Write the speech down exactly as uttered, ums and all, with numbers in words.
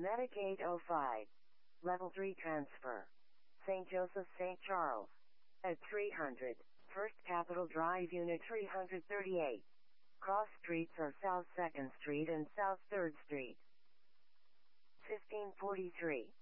Medic eight oh five. Level three transfer. Saint Joseph Saint Charles. At three hundred. First Capitol Drive Unit three thirty-eight. Cross streets are South second Street and South third Street. fifteen forty-three.